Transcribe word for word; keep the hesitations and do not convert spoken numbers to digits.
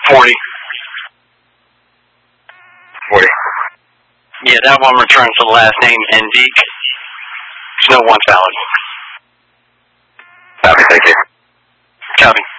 forty. forty. Yeah, that one returns to the last name, Endique. Snow one's valid. Copy, thank you. Copy.